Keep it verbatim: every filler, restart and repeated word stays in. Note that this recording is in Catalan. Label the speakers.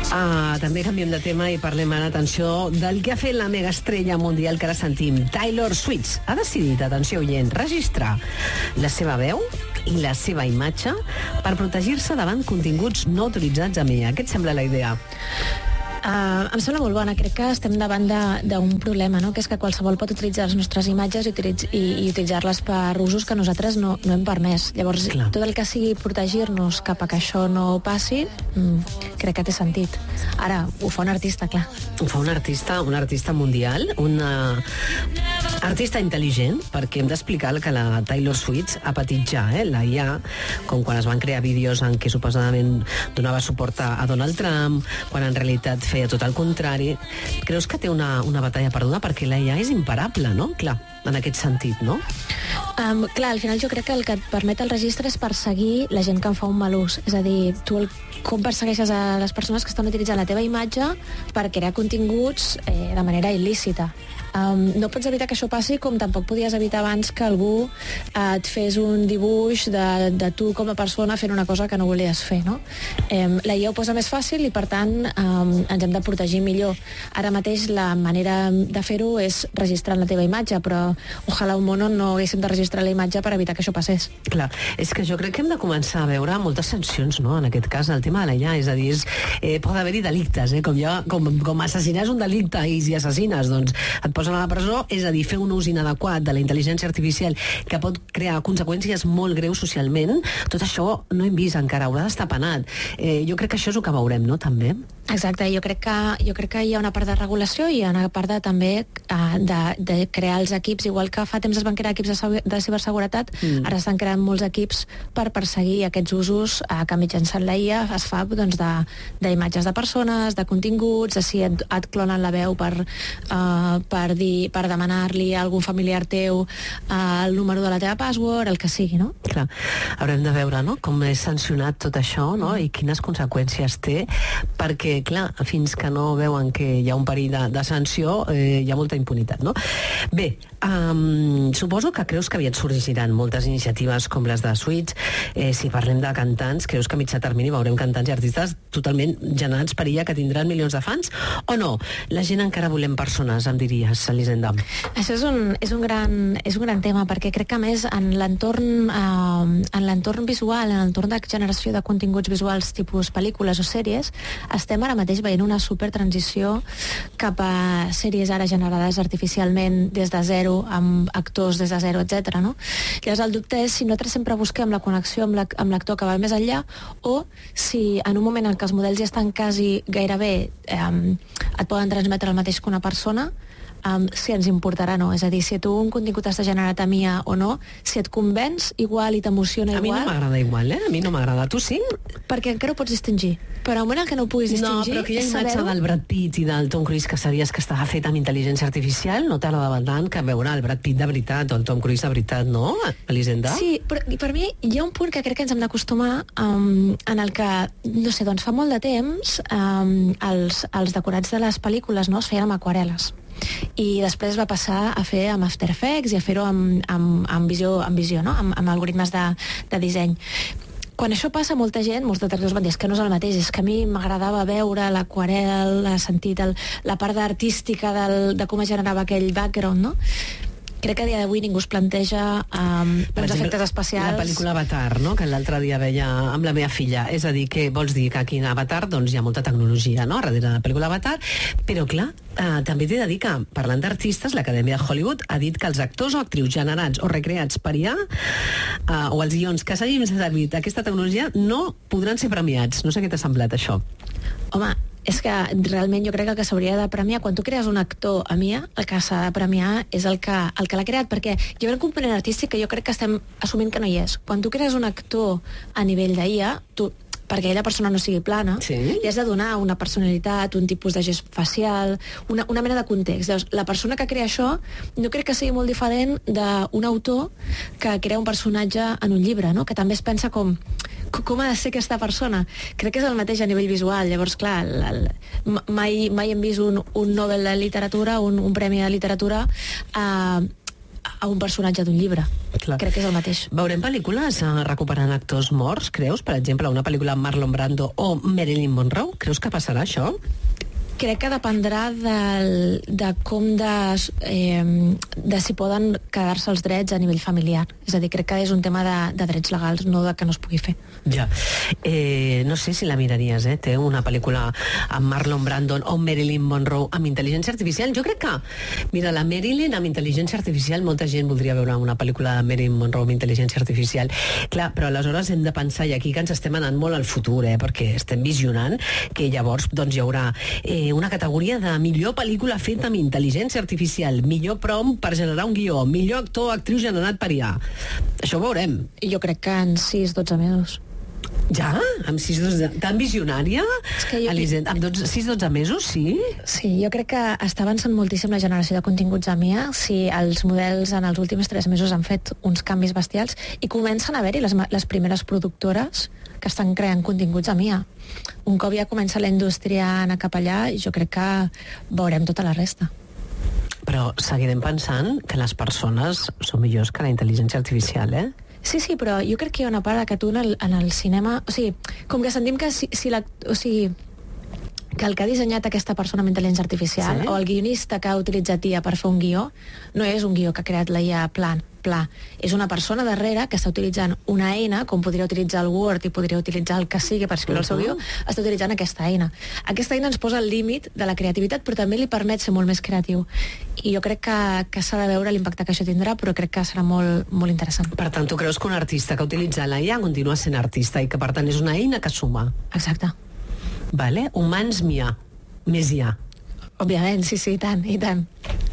Speaker 1: Ah, també canviem de tema i parlem ara, atenció, del que ha fet la megaestrella mundial que ara sentim. Taylor Swift ha decidit, atenció oient, registrar la seva veu i la seva imatge per protegir-se davant continguts no autoritzats amb ella. Què et sembla la idea?
Speaker 2: Uh, em sembla molt bona. Crec que estem davant d'un problema, no? Que és que qualsevol pot utilitzar les nostres imatges i, utilitz i, i utilitzar-les per usos que nosaltres no, no hem permès. Llavors, Clar. tot el que sigui protegir-nos cap a que això no passi, mm, crec que té sentit. Ara, ho fa un artista, clar.
Speaker 1: Ho fa un artista, un artista mundial, una artista intel·ligent, perquè hem d'explicar que la Taylor Swift ha patit ja, eh, la I A, com quan es van crear vídeos en què suposadament donava suport a Donald Trump, quan en realitat feia tot el contrari. Creus que té una, una batalla perduda? Perquè la I A és imparable, no? Clar, en aquest sentit, no?
Speaker 2: Um, clar, al final jo crec que el que et permet el registre és perseguir la gent que en fa un mal ús. És a dir, tu el, com persegueixes a les persones que estan utilitzant la teva imatge per crear continguts eh, de manera il·lícita. Um, no pots evitar que això passi, com tampoc podies evitar abans que algú eh, et fes un dibuix de, de tu com a persona fent una cosa que no volies fer, no? Um, la I A ho posa més fàcil i, per tant, um, ens hem de protegir millor. Ara mateix la manera de fer-ho és registrant la teva imatge, però ojalà un mono no haguéssim de registrar la imatge per evitar que això passés.
Speaker 1: Clar, és que jo crec que hem de començar a veure moltes sancions, no?, en aquest cas, el tema de la I A, és a dir, és, eh, pot haver-hi delictes, eh? com, ja, com, com assassinar és un delicte i si assassines, doncs et posen a la presó, és a dir, fer un ús inadequat de la intel·ligència artificial que pot crear conseqüències molt greus socialment. Tot això no hem vist encara, haurà d'estar penat. Eh, jo crec que això és el que veurem, no?, també.
Speaker 2: Exacte, jo crec que, jo crec que hi ha una part de regulació i hi ha una part de, també uh, de, de crear els equips, igual que fa temps es van crear equips de, de ciberseguretat, mm. ara estan creant molts equips per perseguir aquests usos uh, que mitjançant la I A es fa, doncs, d'imatges de, de persones, de continguts, de si et, et clonen la veu per, uh, per, dir, per demanar-li a algun familiar teu uh, el número de la teva password, el que sigui, no?
Speaker 1: Clar, haurem de veure, no?, com és sancionat tot això, no?, i quines conseqüències té, perquè clar, fins que no veuen que hi ha un perill de, de sanció, eh, hi ha molta impunitat, no? Bé, um, suposo que creus que aviat sorgiran moltes iniciatives com les de Switch. Eh, si parlem de cantants, creus que a mitjà termini veurem cantants i artistes totalment generats per ella que tindran milions de fans? O no? La gent encara volem persones, em diries, Elisenda?
Speaker 2: Això és un, és un, gran, és un gran tema, perquè crec que a més en l'entorn eh, en l'entorn visual, en l'entorn de generació de continguts visuals tipus pel·lícules o sèries, estem ara mateix veient una supertransició cap a sèries ara generades artificialment des de zero, amb actors des de zero, etcètera, no? Llavors el dubte és si nosaltres sempre busquem la connexió amb l'actor que va més enllà, o si en un moment en què els models ja estan quasi gairebé eh, et poden transmetre el mateix que una persona, Um, si ens importarà o no. És a dir, si tu un contingut està generat a mi o no, si et convenç igual i t'emociona igual...
Speaker 1: A mi no m'agrada igual, eh? A mi no m'agrada. Tu sí?
Speaker 2: Perquè encara ho pots distingir. Però al moment que no ho puguis distingir...
Speaker 1: No, però aquella imatge del Brad Pitt i del Tom Cruise que sabies que estava fet amb intel·ligència artificial no t'agradava tant que veure el Brad Pitt de veritat o el Tom Cruise de veritat, no, Elisenda?
Speaker 2: Sí, però per mi hi ha un punt que crec que ens hem d'acostumar um, en el que, no sé, doncs fa molt de temps um, els, els decorats de les pel·lícules, no, es feien amb aquarel·les. I després va passar a fer amb After Effects i a fer-ho amb, amb, amb visió, amb, visió no? amb, amb algoritmes de, de disseny. Quan això passa, molta gent, molts detractors van dir és que no és el mateix, és que a mi m'agradava veure l'aquarel, sentit el, la part artística del, de com es generava aquell background, no? Crec que a dia d'avui ningú es planteja um, uns efectes especials.
Speaker 1: La pel·lícula Avatar, no?, que l'altre dia veia amb la meva filla. És a dir, que vols dir que aquí en Avatar doncs, hi ha molta tecnologia, no?, darrere de la pel·lícula Avatar, però clar, eh, també t'he de dir que, parlant d'artistes, l'Acadèmia de Hollywood ha dit que els actors o actrius generats o recreats per I A eh, o els guions que s'hagin servit aquesta tecnologia no podran ser premiats. No sé què t'ha semblat, això.
Speaker 2: Home, és que realment jo crec que el que s'hauria de premiar, quan tu crees un actor a mi A, el que s'ha de premiar és el que, el que l'ha creat, perquè hi ha un component artístic que jo crec que estem assumint que no hi és. Quan tu crees un actor a nivell d'I A, tu, perquè la persona no sigui plana,
Speaker 1: sí,
Speaker 2: li has de donar una personalitat, un tipus de gest facial, una, una mena de context. Llavors, la persona que crea això no crec que sigui molt diferent d'un autor que crea un personatge en un llibre, no?, que també es pensa com com ha de ser aquesta persona. Crec que és el mateix a nivell visual. Llavors, clar, el, el, mai, mai hem vist un, un Nobel de literatura, un, un premi de literatura eh, a un personatge d'un llibre.
Speaker 1: Clar.
Speaker 2: Crec que és el mateix.
Speaker 1: Veurem pel·lícules uh, recuperant actors morts, creus? Per exemple, una pel·lícula amb Marlon Brando o Marilyn Monroe? Creus que passarà això?
Speaker 2: Crec que dependrà del, de com de, eh, de si poden quedar-se els drets a nivell familiar. És a dir, crec que és un tema de, de drets legals, no de que no es pugui fer.
Speaker 1: Ja. Eh, no sé si la miraries, eh? Té una pel·lícula amb Marlon Brando o Marilyn Monroe amb intel·ligència artificial. Jo crec que, mira, la Marilyn amb intel·ligència artificial, molta gent voldria veure una pel·lícula de Marilyn Monroe amb intel·ligència artificial. Clar, però aleshores hem de pensar, i aquí que ens estem anant molt al futur, eh? Perquè estem visionant que llavors doncs, hi haurà eh, una categoria de millor pel·lícula feta amb intel·ligència artificial, millor prom per generar un guió, millor actor o actriu generat per I A. Això ho veurem.
Speaker 2: Jo crec que en sis dotze mesos.
Speaker 1: Ja? Amb sis dotze... Tan visionària?
Speaker 2: És que jo...
Speaker 1: Elisenda, amb sis dotze mesos, sí?
Speaker 2: Sí, jo crec que està avançant moltíssim la generació de continguts a M I A. Si els models en els últims tres mesos han fet uns canvis bestials i comencen a haver-hi les, les primeres productores que estan creant continguts a M I A. Un cop ja comença la indústria a anar cap allà, jo crec que veurem tota la resta.
Speaker 1: Però seguirem pensant que les persones són millors que la intel·ligència artificial, eh?
Speaker 2: Sí, sí, però jo crec que hi ha una part que tu en el, en el cinema... O sigui, com que sentim que si, si la... O sigui, que el que ha dissenyat aquesta persona amb intel·ligència artificial, sí? O el guionista que ha utilitzat I A per fer un guió, no és un guió que ha creat la I A plan, pla. És una persona darrere que està utilitzant una eina, com podria utilitzar el Word i podria utilitzar el que sigui per escriure uh-huh. el seu guió, està utilitzant aquesta eina. Aquesta eina ens posa el límit de la creativitat, però també li permet ser molt més creatiu. I jo crec que, que s'ha de veure l'impacte que això tindrà, però crec que serà molt, molt interessant.
Speaker 1: Per tant, tu creus que un artista que utilitza la I A continua sent artista i que, per tant, és una eina que suma?
Speaker 2: Exacte.
Speaker 1: Vale? Humans m'hi ha. Més hi ha.
Speaker 2: Òbviament, sí, sí, i tant, i tant.